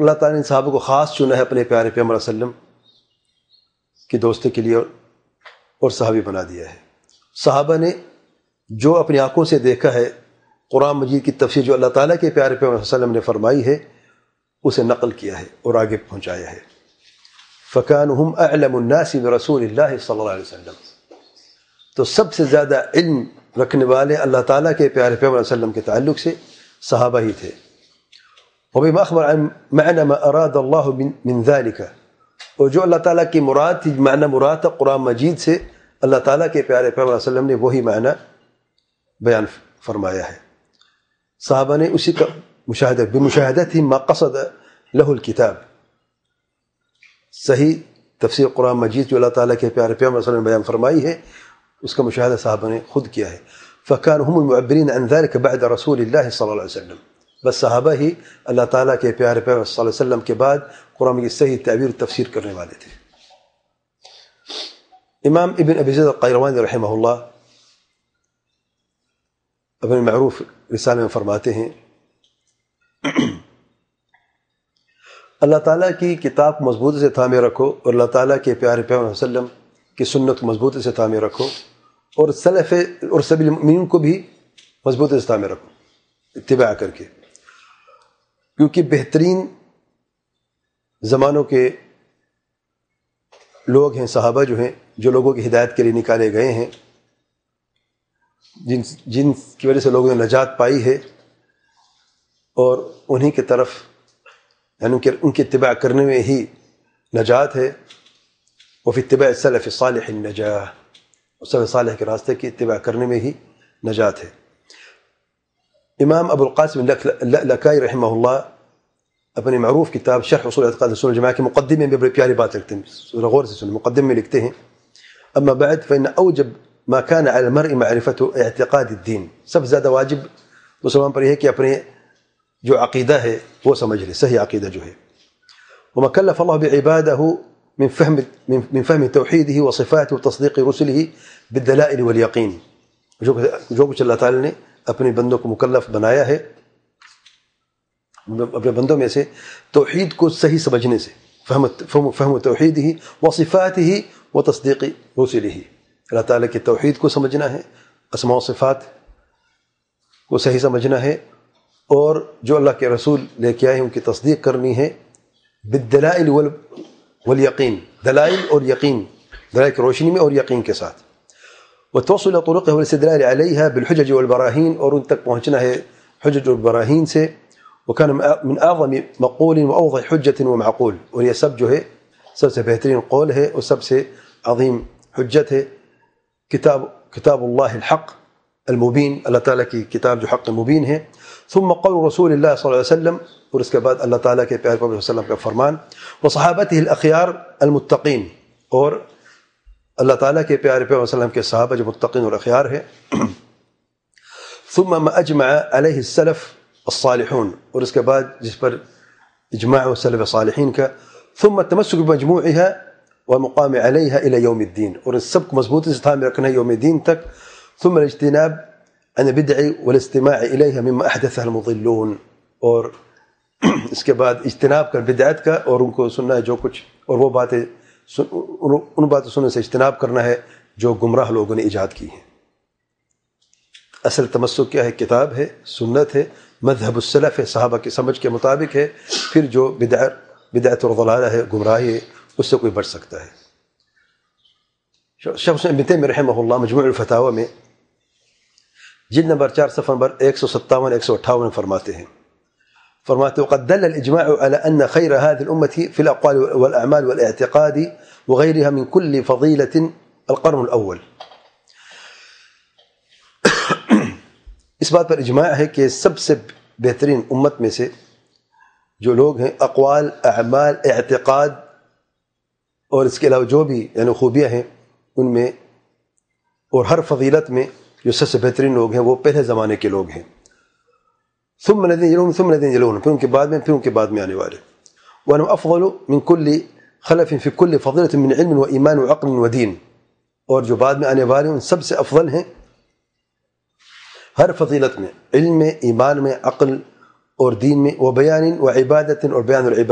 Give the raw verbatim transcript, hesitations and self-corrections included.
اللہ تعالیٰ نے صحابہ کو خاص چنا ہے اپنے پیارے پیغمبر صلی اللہ علیہ وسلم کی دوستی کے لیے اور صحابی بنا دیا ہے۔ صحابہ نے جو اپنی آنکھوں سے دیکھا ہے، قرآن مجید کی تفسیر جو اللہ تعالیٰ کے پیارے پیغمبر صلی اللہ علیہ وسلم نے فرمائی ہے، اسے نقل کیا ہے اور آگے پہنچایا ہے۔ فَكَانُهُمْ أَعْلَمُ النَّاسِ بِرَسُولِ اللَّهِ صلی اللہ علیہ وسلم، تو سب سے زیادہ علم رکھنے والے اللہ تعالیٰ کے پیارے پیغمبر صلی اللہ علیہ وسلم کے تعلق سے صحابہ ہی تھے۔ وَبِمَا أَخْبَرَ عَنْ مَعْنَى مَا أَرَادَ اللَّهُ مِنْ ذَلِكَ، اور جو اللہ تعالیٰ کی مراد تھی، معنی مراد تھا قرآن مجید سے، اللہ تعالیٰ کے پیارے پیغمبر صلی اللہ علیہ وسلم نے وہی معنی بیان فرمایا ہے۔ صحابہ نے اسی کا مشاہدہ بمشاہدتہم ما قصد لہ الکتاب، صحیح تفسیر قرآن مجید جو اللہ تعالیٰ کے پیارے پیغمبر صلی اللہ علیہ وسلم نے بیان فرمائی ہے، اس کا مشاہدہ صحابہ نے خود کیا ہے۔ فَكَانُوا هُمُ الْمُعَبِّرِينَ عَنْ ذَلِكَ بَعْدَ رَسُولِ اللَّهِ صلی اللہ علیہ وسلم، بس صحابہ ہی اللہ تعالیٰ کے پیارے پیغمبر صلی اللہ علیہ وسلم کے بعد قرآن کی صحیح تعبیر و تفسیر کرنے والے تھے۔ امام ابن ابی زید القیروانی رحمہ اللہ اپنے معروف رسالے میں فرماتے ہیں، اللہ تعالیٰ کی کتاب کو مضبوطی سے تھامے رکھو اور اللہ تعالیٰ کے پیارے پیغمبر صلی اللہ علیہ وسلم کی سنت کو مضبوطی سے تھامے رکھو، اور سلف اور سبیل المؤمنین کو بھی مضبوطی سے تھامے رکھو اتباع کر کے، کیونکہ بہترین زمانوں کے لوگ ہیں صحابہ جو ہیں، جو لوگوں کی ہدایت کے لیے نکالے گئے ہیں، جن جن کی وجہ سے لوگوں نے نجات پائی ہے، اور انہی کی طرف یعنی کہ ان کی اتباع کرنے میں ہی نجات ہے۔ وفی اتباع السلف الصالح النجاح، سلف صالح کے راستے کی اتباع کرنے میں ہی نجات ہے۔ امام ابو القاسم اللالکائی رحمہ اللہ اپنی معروف کتاب شرح اصول اعتقاد السنة والجماعة کے مقدمے میں بڑی پیاری بات رکھتے ہیں، غور سے سنیں، مقدمے میں لکھتے ہیں، اما بعد فإن اوجب ما كان على المرء معرفة اعتقاد الدین، سب زیادہ واجب مسلمان پر یہ ہے کہ اپنے جو عقیدہ ہے وہ سمجھ لے، صحیح عقیدہ جو ہے۔ وما كلف الله بعباده من فهم من فهم توحیده وصفاته وتصدیق رسله بالدلائل والیقین، جو جو کچھ اللہ تعالی نے اپنے بندوں کو مکلف بنایا ہے، اپنے بندوں میں سے توحید کو صحیح سمجھنے سے، فہم فہم توحیده وصفاته وتصدیق رسله، اللہ تعالیٰ کی توحید کو سمجھنا ہے، اسماء و صفات کو صحیح سمجھنا ہے، اور جو اللہ کے رسول لے کے آئے ہیں ان کی تصدیق کرنی ہے، بالدلائل والیقین، دلائل اور یقین، دلائل کی روشنی میں اور یقین کے ساتھ، وتوصل طرقه والاستدلال عليها بالحجج والبراہین، اور ان تک پہنچنا ہے حجج اور براہین سے، وكان من اعظم مقول واوضح حجة ومعقول، اور یہ سب جو ہے سب سے بہترین قول ہے اور سب سے عظیم حجت ہے، کتاب کتاب اللہ الحق المبین، اللہ تعالیٰ کی کتاب جو حق مبین ہے، ثم قول رسول اللہ صلی اللہ علیہ وسلم، اور اس کے بعد اللہ تعالیٰ کے پیارے پیغمبر صلی اللہ علیہ وسلم کا فرمان، وصحابته الاخیار المتقین، اور اللہ تعالیٰ کے پیارے پیغمبر صلی اللہ علیہ وسلم کے صحابہ جو متقین اور اخیار ہیں، ثم ما اجمع علیہ السلف الصالحون، اور اس کے بعد جس پر اجماع السلف صالحین کا، ثم التمسك بمجموعها ومقام علیہا الى یوم الدین، اور اس سب کو مضبوطی سے تھامے رکھنا ہے یوم دین تک، ثم الاجتناب عن البدع والاستماع الیہا مما احدثها المضلون، اور اس کے بعد اجتناب کر بدعت کا، اور ان کو سننا ہے جو کچھ، اور وہ باتیں ان باتوں سننے سے اجتناب کرنا ہے جو گمراہ لوگوں نے ایجاد کی ہیں۔ اصل تمسک کیا ہے؟ کتاب ہے، سنت ہے، مذہب السلف ہے، صحابہ کی سمجھ کے مطابق ہے، پھر جو بدعت بدعت اور ضلالہ ہے، گمراہی ہے، اس سے کوئی بچ سکتا ہے۔ شیخ ابن تیمیہ رحمہ اللہ مجموع الفتاوی میں جلد نمبر چار صفحہ نمبر ایک سو ستاون ایک سو اٹھاون فرماتے ہیں، فرماتے وقد دل الاجماع على ان خير هذه الامه في الاقوال والاعمال والاعتقاد وغيرها من كل فضيله القرن الاول، اس بات پر اجماع ہے کہ سب سے بہترین امت میں سے جو لوگ ہیں، اقوال، اعمال، اعتقاد اور اس کے علاوہ جو بھی یعنی خوبیاں ہیں ان میں، اور ہر فضیلت میں جو سب سے بہترین لوگ ہیں وہ پہلے زمانے کے لوگ ہیں، ثم الذين يلون ثم الذين يلون، پھر ان کے بعد میں پھر ان کے بعد میں آنے والے، وانهم افضل من كل خلف في كل فضيله من علم وايمان وعقل ودين، اور جو بعد میں آنے والے ان سب سے افضل ہیں ہر فضیلت میں، علم میں، ایمان میں، عقل اور دین میں، وبیان وعبادت اور بیان العبادت